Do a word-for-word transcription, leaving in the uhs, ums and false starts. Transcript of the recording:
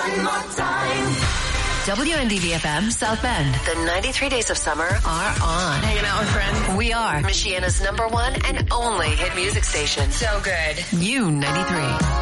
One more time. W N D V F M South Bend. The ninety-three days of summer are on. Hanging out with friends. We are Michiana's number one and only hit music station. So good. U ninety-three.